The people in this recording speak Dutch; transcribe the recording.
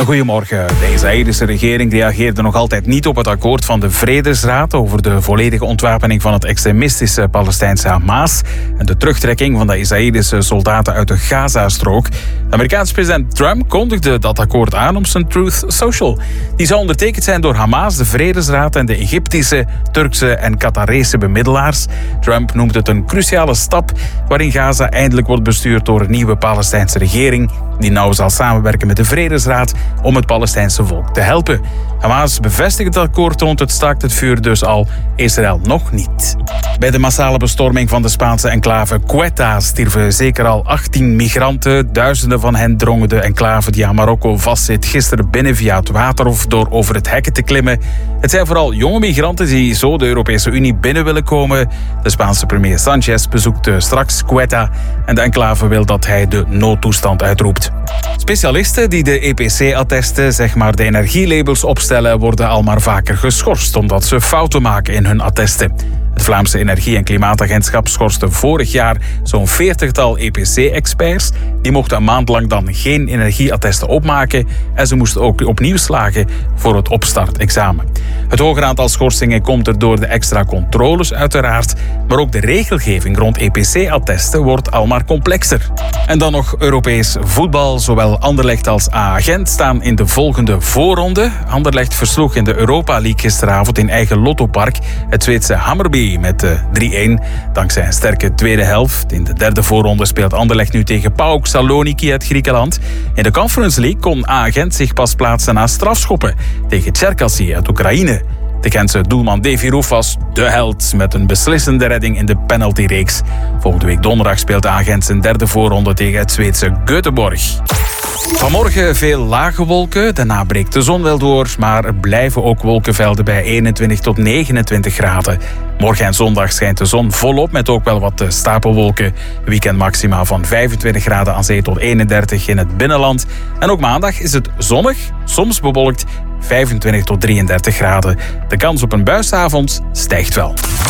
Goedemorgen. De Israëlische regering reageerde nog altijd niet op het akkoord van de Vredesraad over de volledige ontwapening van het extremistische Palestijnse Hamas en de terugtrekking van de Israëlische soldaten uit de Gazastrook. De Amerikaanse president Trump kondigde dat akkoord aan op zijn Truth Social. Die zou ondertekend zijn door Hamas, de Vredesraad en de Egyptische, Turkse en Qatarese bemiddelaars. Trump noemt het een cruciale stap waarin Gaza eindelijk wordt bestuurd door een nieuwe Palestijnse regering die nauw zal samenwerken met de Vredesraad om het Palestijnse volk te helpen. Hamas bevestigt het akkoord rond het staakt het vuur dus al, Israël nog niet. Bij de massale bestorming van de Spaanse enclave Ceuta stierven zeker al 18 migranten. Duizenden van hen drongen de enclave die aan Marokko vastzit gisteren binnen via het water of door over het hekken te klimmen. Het zijn vooral jonge migranten die zo de Europese Unie binnen willen komen. De Spaanse premier Sanchez bezoekt straks Ceuta en de enclave wil dat hij de noodtoestand uitroept. Specialisten die de EPC-attesten, zeg maar de energielabels, opstellen, worden al maar vaker geschorst omdat ze fouten maken in hun attesten. Het Vlaamse Energie- en Klimaatagentschap schorste vorig jaar zo'n 40-tal EPC-experts. Die mochten een maand lang dan geen energieattesten opmaken en ze moesten ook opnieuw slagen voor het opstartexamen. Het hoger aantal schorsingen komt er door de extra controles uiteraard, maar ook de regelgeving rond EPC-attesten wordt al maar complexer. En dan nog Europees voetbal. Zowel Anderlecht als A-Gent staan in de volgende voorronde. Anderlecht versloeg in de Europa League gisteravond in eigen Lottopark het Zweedse Hammarby met 3-1. Dankzij een sterke tweede helft. In de derde voorronde speelt Anderlecht nu tegen PAOK Saloniki uit Griekenland. In de Conference League kon A-Gent zich pas plaatsen na strafschoppen tegen Tcherkassy uit Oekraïne. De Gentse doelman Davy Roef was de held met een beslissende redding in de penaltyreeks. Volgende week donderdag speelt A-Gent zijn derde voorronde tegen het Zweedse Göteborg. Vanmorgen veel lage wolken, daarna breekt de zon wel door, maar er blijven ook wolkenvelden bij 21 tot 29 graden. Morgen en zondag schijnt de zon volop met ook wel wat stapelwolken. Weekendmaxima van 25 graden aan zee tot 31 in het binnenland. En ook maandag is het zonnig, soms bewolkt, 25 tot 33 graden. De kans op een buisavond stijgt wel.